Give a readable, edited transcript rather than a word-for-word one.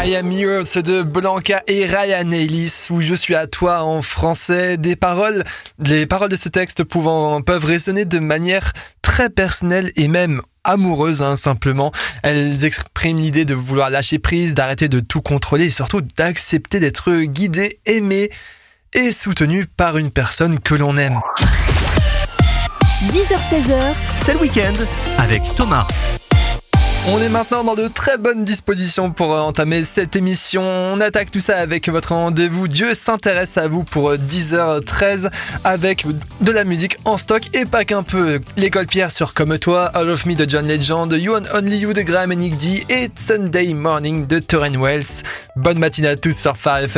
I Am Yours de Blanca et Ryan Ellis, où je suis à toi en français. Les paroles de ce texte peuvent résonner de manière très personnelle et même amoureuse, simplement. Elles expriment l'idée de vouloir lâcher prise, d'arrêter de tout contrôler et surtout d'accepter d'être guidé, aimé et soutenu par une personne que l'on aime. 10h-16h, c'est le week-end avec Thomas. On est maintenant dans de très bonnes dispositions pour entamer cette émission. On attaque tout ça avec votre rendez-vous Dieu s'intéresse à vous pour 10h13 avec de la musique en stock et pas qu'un peu. L'école Pierre sur Comme toi, All of Me de John Legend, You and Only You de Graham et Nick D et Sunday Morning de Torren Wells. Bonne matinée à tous sur Phare FM.